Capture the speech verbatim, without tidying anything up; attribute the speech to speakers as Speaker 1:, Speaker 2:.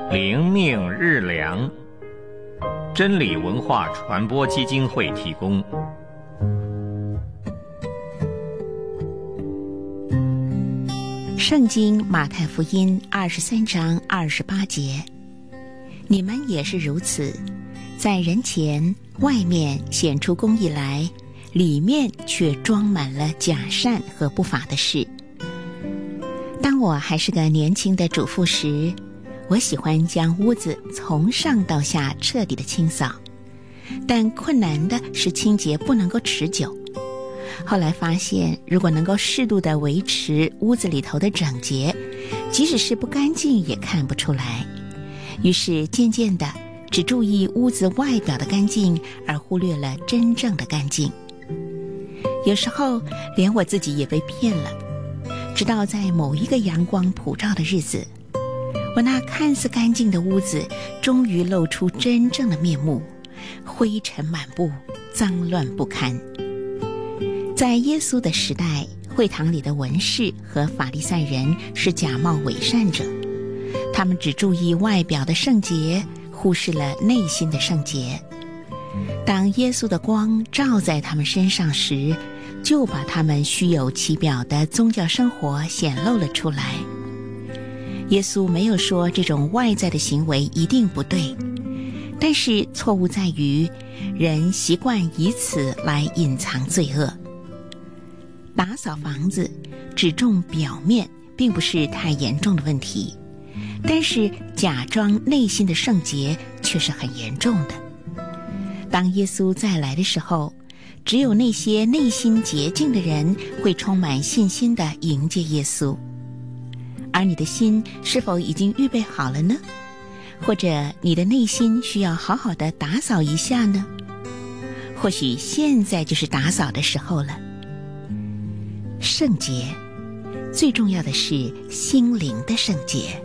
Speaker 1: 灵命日粮，真理文化传播基金会提供。
Speaker 2: 圣经马太福音二十三章二十八节，你们也是如此，在人前外面显出公义来，里面却装满了假善和不法的事。当我还是个年轻的主妇时，我喜欢将屋子从上到下彻底的清扫，但困难的是清洁不能够持久。后来发现，如果能够适度地维持屋子里头的整洁，即使是不干净也看不出来。于是渐渐的，只注意屋子外表的干净，而忽略了真正的干净。有时候连我自己也被骗了，直到在某一个阳光普照的日子，我那看似干净的屋子终于露出真正的面目，灰尘满布，脏乱不堪。在耶稣的时代，会堂里的文士和法利赛人是假冒伪善者，他们只注意外表的圣洁，忽视了内心的圣洁。当耶稣的光照在他们身上时，就把他们虚有其表的宗教生活显露了出来。耶稣没有说这种外在的行为一定不对，但是错误在于人习惯以此来隐藏罪恶。打扫房子只重表面并不是太严重的问题，但是假装内心的圣洁却是很严重的。当耶稣再来的时候，只有那些内心洁净的人会充满信心地迎接耶稣。而你的心是否已经预备好了呢？或者你的内心需要好好的打扫一下呢？或许现在就是打扫的时候了。圣洁，最重要的是心灵的圣洁。